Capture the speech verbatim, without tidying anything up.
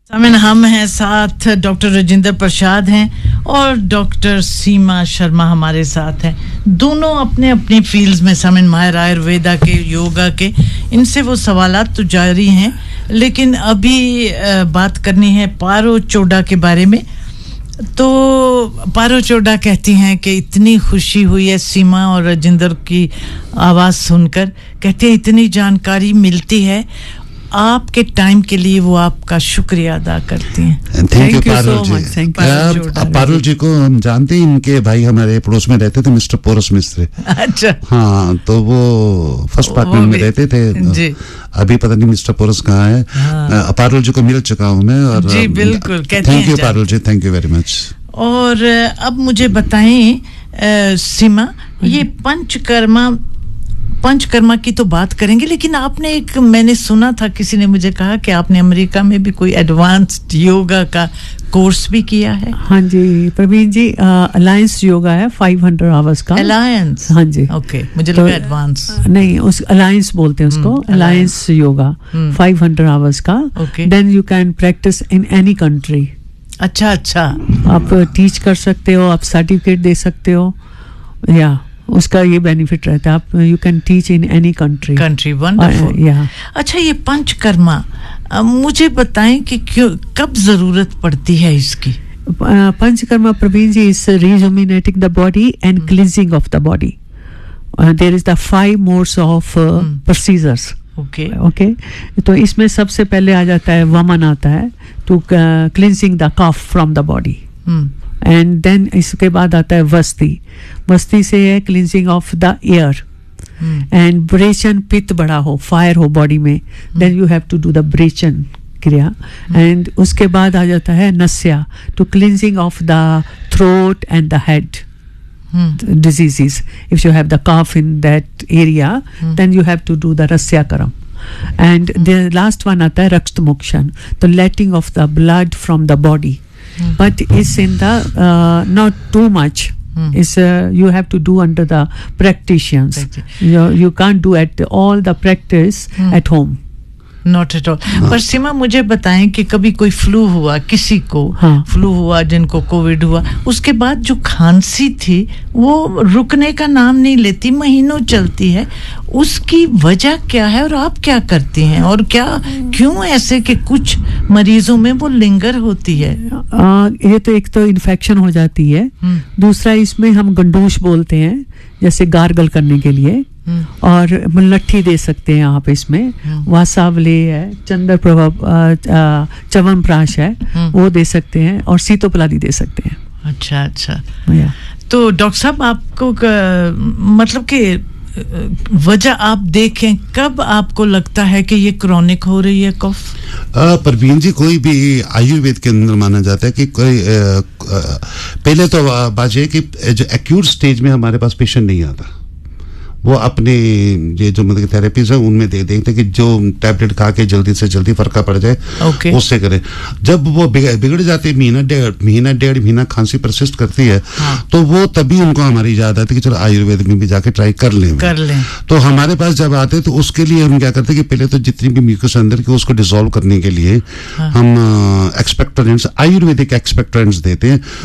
सामिन, हम हैं साथ, डॉक्टर राजेंद्र प्रसाद हैं और डॉक्टर सीमा शर्मा हमारे साथ हैं। दोनों अपने अपने फील्ड्स में सामिन माहिर आयुर्वेदा के, योगा के। इनसे वो सवालात तो जारी हैं, लेकिन अभी बात करनी है पारो चोडा के बारे में। तो पारो चोडा कहती हैं कि इतनी खुशी हुई है सीमा और राजेंद्र की आवाज़ सुनकर। कहते हैं इतनी जानकारी मिलती है, आपके टाइम के लिए वो आपका शुक्रिया अदा करती हैं। Thank you Parul ji. Thank you Parul जी को हम जानते हैं, इनके भाई हमारे पड़ोस में रहते थे, मिस्टर पोरस मिस्त्री। अच्छा। हाँ, तो वो फर्स्ट अपार्टमेंट में रहते थे जी। अभी पता नहीं मिस्टर पोरस कहाँ है। हाँ। पारुल जी को मिल चुका हूँ मैं और जी बिल्कुल। Thank you Parul ji, thank you very much. और अब मुझे बताएं सीमा, ये पंचकर्मा पंचकर्मा की तो बात करेंगे, लेकिन आपने एक, मैंने सुना था, किसी ने मुझे कहा कि आपने अमेरिका में भी कोई एडवांस्ड योगा का कोर्स भी किया है। हाँ जी प्रवीण जी, अलायंस योगा है फाइव हंड्रेड आवर्स का। अलायंस? हाँ जी। ओके, मुझे लगा एडवांस। नहीं, उस अलायंस बोलते हैं उसको, alliance yoga five hundred hours का। Then you can practice in any country. अच्छा अच्छा। आप टीच कर सकते हो, आप सर्टिफिकेट दे सकते हो, या उसका ये बेनिफिट रहता है, आप you can teach in any country country wonderful. या अच्छा, ये पंचकर्मा मुझे बताएं कि क्यों, कब जरूरत पड़ती है इसकी? पंचकर्मा प्रवीण जी is रिजुमिनेटिंग the body and cleansing of the body. There is the five modes of procedures. Okay okay तो इसमें सबसे पहले आ जाता है वमन, आता है to cleansing the cough from the body, and then इसके बाद आता है वस्ती। वस्ती से है cleansing of the air, and ब्रेचन, पित्त बड़ा हो, फायर हो बॉडी में, then you have to do the ब्रेचन क्रिया। एंड उसके बाद आ जाता है नस्या, to cleansing of the throat and the head diseases. If you have the cough in that area, hmm. then you have to do the Rasyakaram. And hmm. the last one आता है रक्त मोक्षण, the letting of the blood from the body. Hmm. But it's in the uh, not too much. Hmm. Is uh, you have to do under the practitioners. You you can't do at all the practice hmm. at home. Not at all. पर सीमा, मुझे बताएं कि कभी कोई flu हुआ, किसी को हाँ. फ्लू हुआ, जिनको कोविड हुआ, उसके बाद जो खांसी थी वो रुकने का नाम नहीं लेती, महीनों चलती है, उसकी वजह क्या है और आप क्या करती हैं, और क्या क्यों ऐसे कि कुछ मरीजों में वो लिंगर होती है? आ, ये तो एक तो इन्फेक्शन हो जाती है, दूसरा इसमें हम गंडूश बोलते हैं, जैसे गार्गल करने के लिए, और लट्ठी दे सकते हैं आप इसमें, वासावले है, चंद्र प्रभाव, च्यवनप्राश है, वो दे सकते हैं, और सीतोपलादी दे सकते हैं। अच्छा अच्छा। तो डॉक्टर साहब, आपको मतलब कि वजह आप देखें, कब आपको लगता है कि ये क्रॉनिक हो रही है कफ? परवीन जी, कोई भी आयुर्वेद के अंदर माना जाता है कि कोई आ, आ, पहले तो बात यह कि जो एक्यूट स्टेज में हमारे पास पेशेंट नहीं आता, वो अपने ये जो मतलब थेरेपीज है उनमें दे देते कि जो टैबलेट खा के जल्दी से जल्दी फर्क पड़ जाए, okay. उससे करें। जब वो बिगड़ जाती है, महीना डेढ़ महीना डेढ़ महीना खांसी परसिस्ट करती है, हाँ. तो वो तभी उनको हमारी याद आती है कि चलो आयुर्वेद में भी जाके ट्राई कर लें कर लें। तो हमारे पास जब आते हैं तो उसके लिए हम क्या करते हैं कि पहले तो जितनी भी म्यूकस अंदर की उसको डिसॉल्व करने के लिए हाँ. हम एक्सपेक्टोरेंट्स, आयुर्वेदिक एक्सपेक्टोरेंट्स देते हैं,